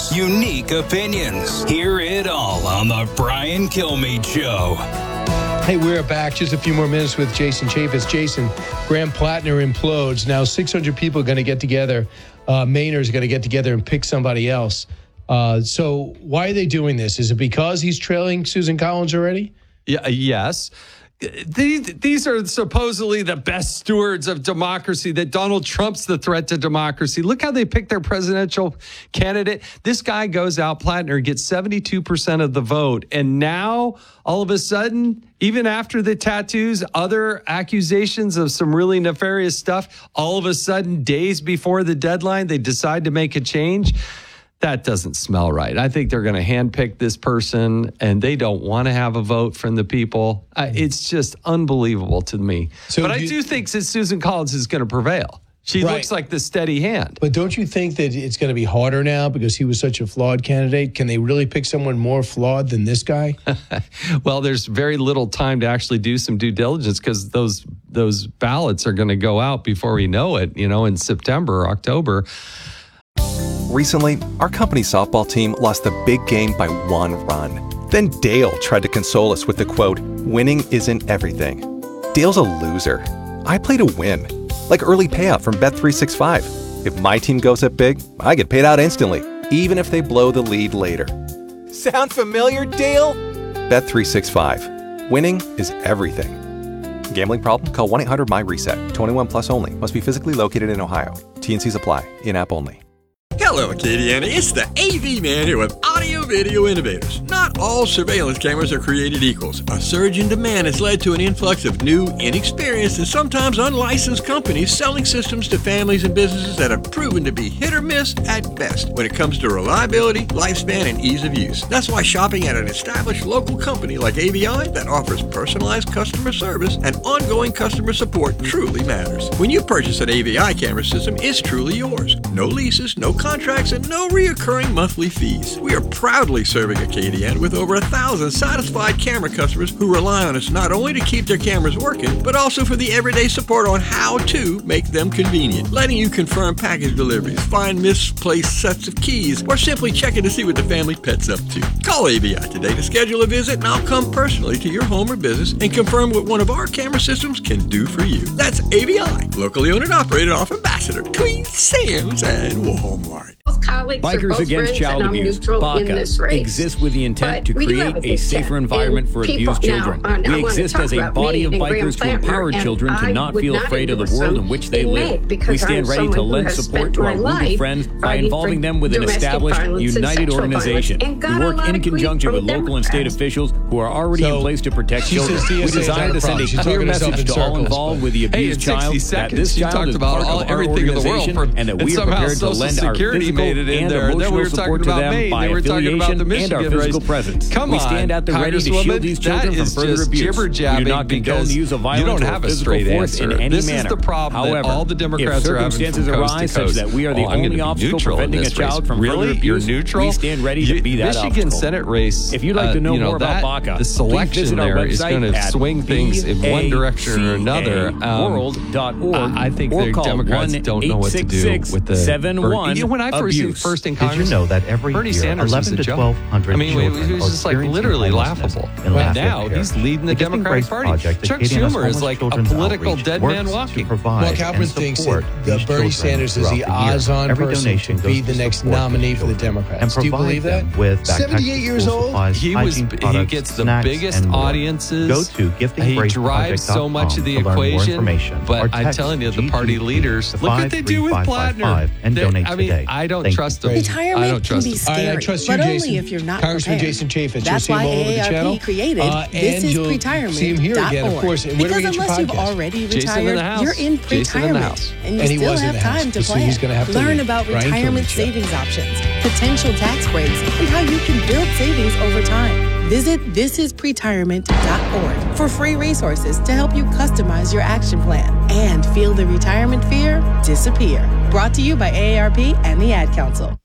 views, unique opinions. Hear it all on the Brian Kilmeade Show. Hey, we're back. Just a few more minutes with Jason Chaffetz. Jason, Graham Plattner implodes. Now 600 people are going to get together. Mainers are going to get together and pick somebody else. So why are they doing this? Is it because he's trailing Susan Collins already? Yeah. Yes. These are supposedly the best stewards of democracy, that Donald Trump's the threat to democracy. Look how they picked their presidential candidate. This guy goes out, Plattner, gets 72% of the vote. And now, all of a sudden, even after the tattoos, other accusations of some really nefarious stuff, all of a sudden, days before the deadline, they decide to make a change. That doesn't smell right. I think they're going to handpick this person, and they don't want to have a vote from the people. It's just unbelievable to me. But I do think that Susan Collins is going to prevail. She looks like the steady hand. But don't you think that it's going to be harder now because he was such a flawed candidate? Can they really pick someone more flawed than this guy? Well, there's very little time to actually do some due diligence because those ballots are going to go out before we know it, in September or October. Recently, our company's softball team lost the big game by 1 run. Then Dale tried to console us with the quote, "Winning isn't everything." Dale's a loser. I play to win. Like early payout from Bet365. If my team goes up big, I get paid out instantly, even if they blow the lead later. Sound familiar, Dale? Bet365. Winning is everything. Gambling problem? Call 1-800-MY-RESET. 21 plus only. Must be physically located in Ohio. T&Cs apply. In-app only. Hello, Acadiana. It's the AV Man here with Audio Video Innovators. Not all surveillance cameras are created equals. A surge in demand has led to an influx of new, inexperienced, and sometimes unlicensed companies selling systems to families and businesses that have proven to be hit or miss at best when it comes to reliability, lifespan, and ease of use. That's why shopping at an established local company like AVI that offers personalized customer service and ongoing customer support truly matters. When you purchase an AVI camera system, it's truly yours. No leases, no contracts, and no reoccurring monthly fees. We are proudly serving Acadiana with over 1,000 satisfied camera customers who rely on us not only to keep their cameras working, but also for the everyday support on how to make them convenient, letting you confirm package deliveries, find misplaced sets of keys, or simply checking to see what the family pet's up to. Call AVI today to schedule a visit, and I'll come personally to your home or business and confirm what one of our camera systems can do for you. That's AVI, locally owned and operated off Ambassador, Queen Sam's, and Walmart. Bikers Against Child Abuse, BACA, exists with the intent to create a safer environment for abused children. We exist as a body of bikers to empower children to not feel afraid of the world in which they live. We stand ready to lend support to our wounded friends by involving them with an established, united organization. We work in conjunction with local and state officials who are already in place to protect children. We desire to send a clear message to all involved with the abused child that this child is part of our organization and that we are prepared to lend our physical and emotional support to them by affiliation and our physical presence. We stand at the ready to shield these children from further abuse. We do not condone the use of violence or physical force in any manner. However, if circumstances arise such that we are the only obstacle preventing a child from further abuse, we stand ready to be that obstacle. Michigan Senate race, if you'd like to know more about BACA, the selection there is going to swing things in one direction or another. I think the Democrats don't know what to do with the when I first in Congress, did you know that every Bernie year, Sanders 11 to 1,200 it was just like literally laughable. And now he's leading the Democratic Party. Chuck Schumer is like a political dead man walking. Well, Calvin thinks that Bernie Sanders is the odds-on person to be the next nominee for the Democrats. Do you believe that? 78 years old? He gets the biggest audiences. Go to He drives so much of the equation. But I'm telling you, the party leaders, look what they do with Plattner. I don't trust them. Retirement can be scary, I trust you, but Jason. only if you're not Congressman prepared. Jason Chaffetz. That's why AARP created thisispretirement.org. Because unless you've already retired, you're in retirement, and you still have time to plan. Learn about retirement savings options, potential tax breaks, and how you can build savings over time. Visit thisispretirement.org for free resources to help you customize your action plan and feel the retirement fear disappear. Brought to you by AARP and the Ad Council.